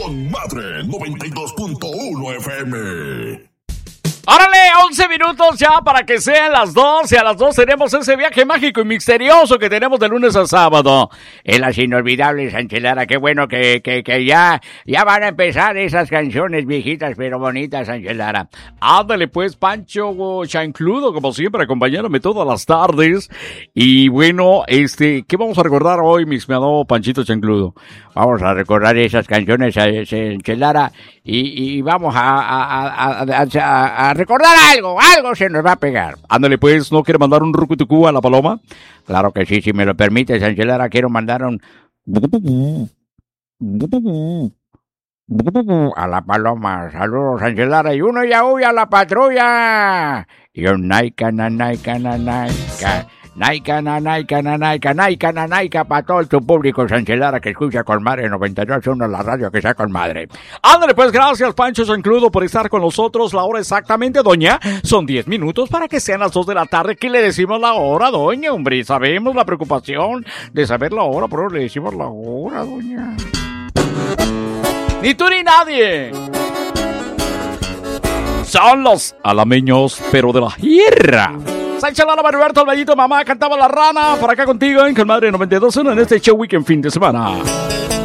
Con Madre 92.1 FM. ¡Órale! 11 minutos ya para que sean las 12. A las 2 tenemos ese viaje mágico y misterioso que tenemos de lunes a sábado. En las inolvidables, Sánchez Lara. Qué bueno que ya van a empezar esas canciones viejitas pero bonitas, Sánchez Lara. Ándale pues, Pancho Chancludo, como siempre, acompañándome todas las tardes. Y bueno, ¿qué vamos a recordar hoy, mi estimado Panchito Chancludo? Vamos a recordar esas canciones, Sánchez Lara, y vamos a recordar algo se nos va a pegar. Ándale pues, ¿no quiere mandar un rucutucú a la paloma? Claro que sí, si me lo permite, Sánchez Lara, quiero mandar un a la paloma. Saludos, Sánchez Lara, y uno ya huye a la patrulla. Y un naika, para todo tu público, Sánchez Lara, que escucha con Madre 92.1, la radio que sea con Madre. Ándale pues, gracias Pancho Chancludo por estar con nosotros. La hora exactamente, doña, son 10 minutos para que sean las 2 de la tarde. ¿Qué le decimos la hora, doña? Hombre, sabemos la preocupación de saber la hora, pero le decimos la hora, doña. Ni tú ni nadie. Son los alameños, pero de la tierra. Sánchez Lara, Mariberto, Albayito, mamá, cantaba la rana. Por acá contigo en Con Madre 92.1 en este show weekend fin de semana.